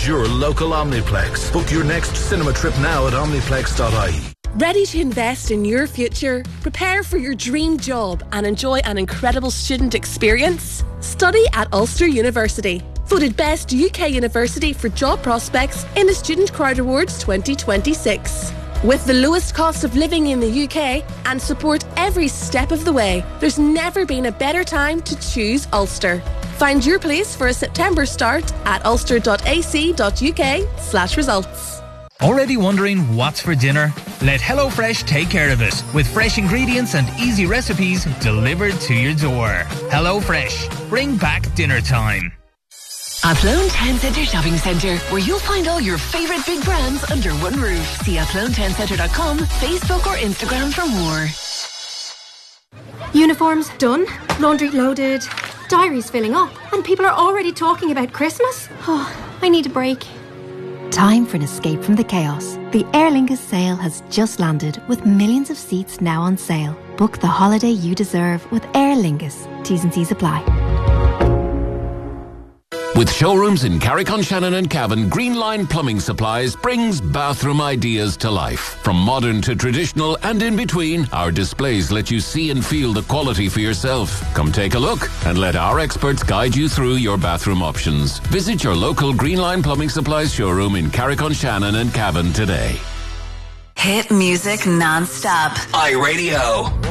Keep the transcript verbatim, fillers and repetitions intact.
Visit your local Omniplex. Book your next cinema trip now at omniplex dot I E. Ready to invest in your future? Prepare for your dream job and enjoy an incredible student experience? Study at Ulster University. Voted Best U K University for Job Prospects in the Student Crowd Awards twenty twenty-six. With the lowest cost of living in the U K and support every step of the way, there's never been a better time to choose Ulster. Find your place for a September start at ulster dot a c dot u k slash results. Already wondering what's for dinner? Let HelloFresh take care of it with fresh ingredients and easy recipes delivered to your door. HelloFresh, bring back dinner time. Athlone Town Centre Shopping Centre, where you'll find all your favourite big brands under one roof. See athlone town centre dot com, Facebook or Instagram for more. Uniforms done, laundry loaded, diaries filling up, and people are already talking about Christmas. Oh, I need a break. Time for an escape from the chaos. The Aer Lingus sale has just landed with millions of seats now on sale. Book the holiday you deserve with Aer Lingus. T's and C's apply. With showrooms in Carrick-on-Shannon and Cavan, Greenline Plumbing Supplies brings bathroom ideas to life. From modern to traditional and in between, our displays let you see and feel the quality for yourself. Come take a look and let our experts guide you through your bathroom options. Visit your local Greenline Plumbing Supplies showroom in Carrick-on-Shannon and Cavan today. Hit music non-stop. iRadio.